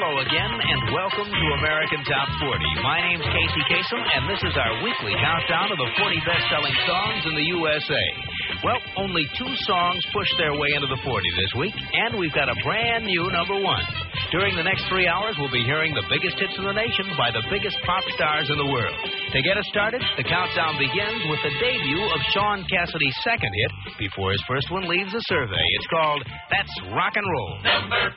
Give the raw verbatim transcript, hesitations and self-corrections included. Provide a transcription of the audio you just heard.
Hello again, and welcome to American Top forty. My name's Casey Kasem, and this is our weekly countdown of the forty best-selling songs in the U S A. Well, only two songs pushed their way into the forty this week, and we've got a brand new number one. During the next three hours, we'll be hearing the biggest hits in the nation by the biggest pop stars in the world. To get us started, the countdown begins with the debut of Sean Cassidy's second hit before his first one leaves the survey. It's called That's Rock and Roll. Number